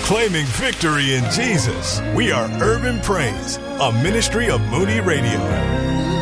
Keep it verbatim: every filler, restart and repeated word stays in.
Claiming victory in Jesus, we are Urban Praise, a ministry of Moody Radio.